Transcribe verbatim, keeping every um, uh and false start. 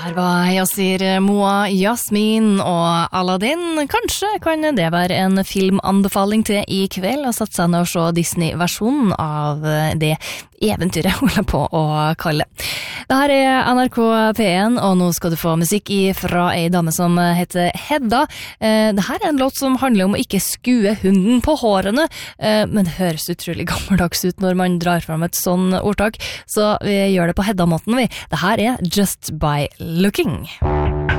Her var Yasir Moa, Jasmin og Aladdin. Kanskje kan det være en filmanbefaling til i kveld, og satt seg ned og se Disney-versjonen av det eventyret holder på å kalle. Dette er N R K P en, og nå skal du få musikk fra en dame som heter Hedda. Dette er en låt som handler om å ikke skue hunden på hårene, men det høres utrolig gammeldags ut når man drar fram et sånn ordtak, så vi gjør det på Hedda-måten vi. Dette er Just by Looking.